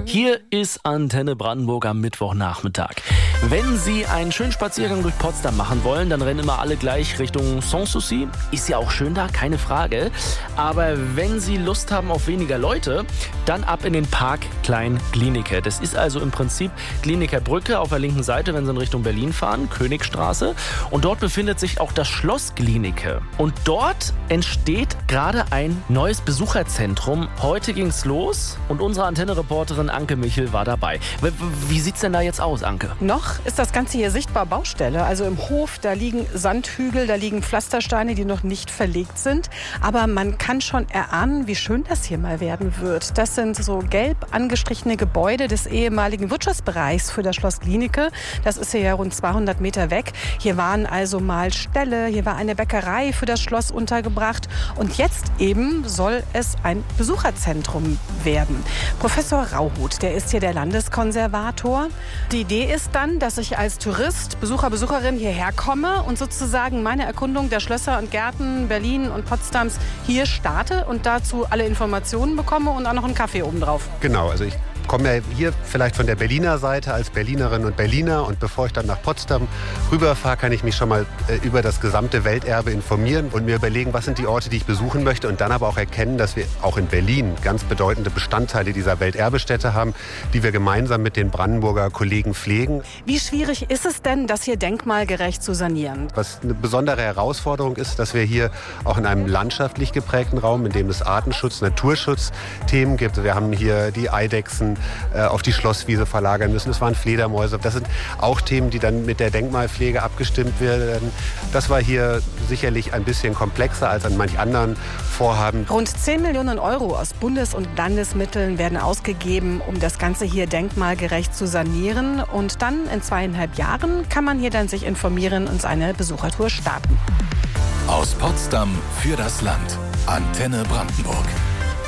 Hier ist Antenne Brandenburg am Mittwochnachmittag. Wenn Sie einen schönen Spaziergang durch Potsdam machen wollen, dann rennen immer alle gleich Richtung Sanssouci. Ist ja auch schön da, keine Frage. Aber wenn Sie Lust haben auf weniger Leute, dann ab in den Park Klein-Glienicke. Das ist also im Prinzip Glienicke Brücke auf der linken Seite, wenn Sie in Richtung Berlin fahren, Königstraße. Und dort befindet sich auch das Schloss Glienicke. Und dort entsteht gerade ein neues Besucherzentrum. Heute ging's los und unsere Antenne-Reporterin Anke Michel war dabei. Wie sieht's denn da jetzt aus, Anke? Noch ist das Ganze hier sichtbar Baustelle. Also im Hof, da liegen Sandhügel, da liegen Pflastersteine, die noch nicht verlegt sind. Aber man kann schon erahnen, wie schön das hier mal werden wird. Das sind so gelb angestrichene Gebäude des ehemaligen Wirtschaftsbereichs für das Schloss Glienicke. Das ist hier ja rund 200 Meter weg. Hier waren also mal Ställe, hier war eine Bäckerei für das Schloss untergebracht. Und jetzt eben soll es ein Besucherzentrum werden. Professor Rauhut, der ist hier der Landeskonservator. Die Idee ist dann, dass ich als Tourist, Besucher, Besucherin hierher komme und sozusagen meine Erkundung der Schlösser und Gärten Berlin und Potsdams hier starte und dazu alle Informationen bekomme und auch noch einen Kaffee obendrauf. Genau, also ich komme ja hier vielleicht von der Berliner Seite als Berlinerin und Berliner und bevor ich dann nach Potsdam rüberfahre, kann ich mich schon mal über das gesamte Welterbe informieren und mir überlegen, was sind die Orte, die ich besuchen möchte und dann aber auch erkennen, dass wir auch in Berlin ganz bedeutende Bestandteile dieser Welterbestätte haben, die wir gemeinsam mit den Brandenburger Kollegen pflegen. Wie schwierig ist es denn, das hier denkmalgerecht zu sanieren? Was eine besondere Herausforderung ist, dass wir hier auch in einem landschaftlich geprägten Raum, in dem es Artenschutz, Naturschutzthemen gibt. Wir haben hier die Eidechsen auf die Schlosswiese verlagern müssen. Es waren Fledermäuse. Das sind auch Themen, die dann mit der Denkmalpflege abgestimmt werden. Das war hier sicherlich ein bisschen komplexer als an manch anderen Vorhaben. Rund 10 Millionen Euro aus Bundes- und Landesmitteln werden ausgegeben, um das Ganze hier denkmalgerecht zu sanieren. Und dann in 2,5 Jahren kann man hier dann sich informieren und seine Besuchertour starten. Aus Potsdam für das Land. Antenne Brandenburg.